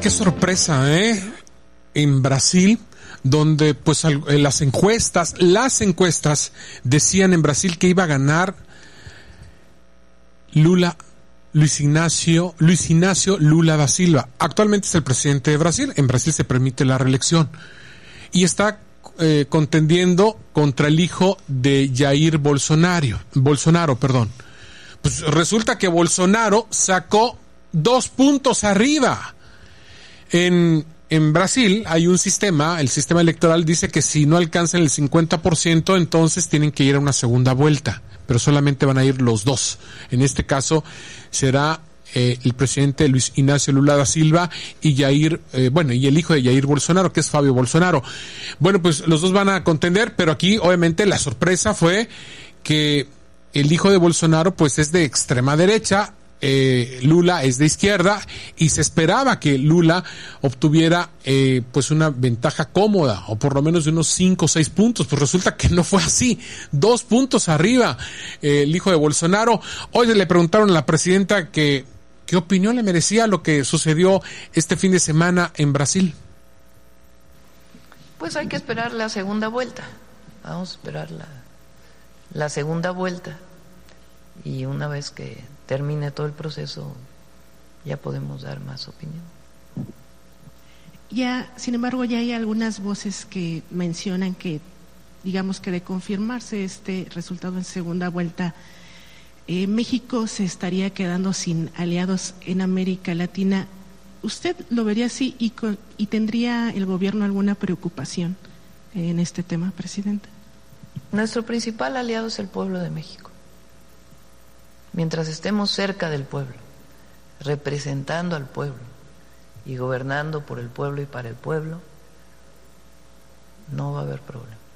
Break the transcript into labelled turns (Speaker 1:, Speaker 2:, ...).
Speaker 1: qué sorpresa, en Brasil, donde pues las encuestas decían en Brasil que iba a ganar Luis Inácio Lula da Silva. Actualmente es el presidente de Brasil. En Brasil se permite la reelección y está contendiendo contra el hijo de Jair Bolsonaro. Pues resulta que Bolsonaro sacó 2 puntos arriba. En Brasil hay un sistema, el sistema electoral dice que si no alcanzan el 50%, entonces tienen que ir a una segunda vuelta, pero solamente van a ir los dos. En este caso será el presidente Luis Inácio Lula da Silva y y el hijo de Jair Bolsonaro, que es Fabio Bolsonaro. Bueno, pues los dos van a contender, pero aquí obviamente la sorpresa fue que el hijo de Bolsonaro pues es de extrema derecha, Lula es de izquierda, y se esperaba que Lula obtuviera pues una ventaja cómoda, o por lo menos de unos 5 o 6 puntos. Pues resulta que no fue así, 2 puntos arriba el hijo de Bolsonaro. Hoy le preguntaron a la presidenta qué opinión le merecía lo que sucedió este fin de semana en Brasil.
Speaker 2: Pues hay que esperar la segunda vuelta, vamos a esperar la segunda vuelta, y una vez que termine todo el proceso ya podemos dar más opinión.
Speaker 3: Sin embargo, ya hay algunas voces que mencionan que, digamos que de confirmarse este resultado en segunda vuelta, México se estaría quedando sin aliados en América Latina. ¿Usted lo vería así y tendría el gobierno alguna preocupación en este tema, presidenta?
Speaker 2: Nuestro principal aliado es el pueblo de México. Mientras estemos cerca del pueblo, representando al pueblo y gobernando por el pueblo y para el pueblo, no va a haber problema.